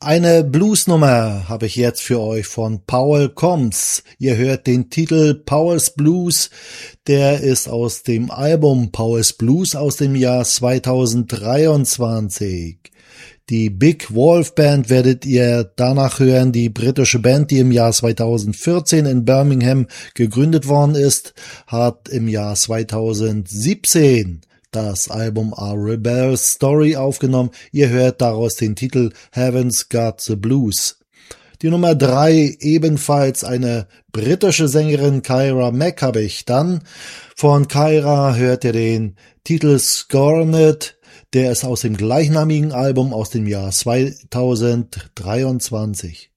Eine Bluesnummer habe ich jetzt für euch von Powell Combs. Ihr hört den Titel Powell's Blues. Der ist aus dem Album Powell's Blues aus dem Jahr 2023. Die Big Wolf Band werdet ihr danach hören, die britische Band, die im Jahr 2014 in Birmingham gegründet worden ist, hat im Jahr 2017 das Album A Rebel's Story aufgenommen. Ihr hört daraus den Titel Heaven's Got the Blues. Die Nummer 3, ebenfalls eine britische Sängerin, Kyra Mack, habe ich dann. Von Kyra hört ihr den Titel Scorned. Der ist aus dem gleichnamigen Album aus dem Jahr 2023.